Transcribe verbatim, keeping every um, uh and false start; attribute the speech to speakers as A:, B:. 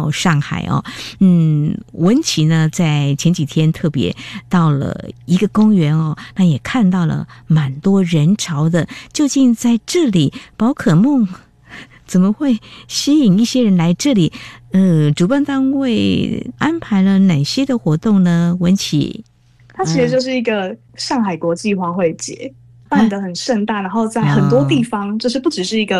A: 到上海哦。嗯，文琪呢在前几天特别到了一个公园哦，那也看到了蛮多人潮的。究竟在这里宝可梦怎么会吸引一些人来这里？呃，主办单位安排了哪些的活动呢？文琪，
B: 它其实就是一个上海国际花卉节，办得很盛大，然后在很多地方，就是不只是一个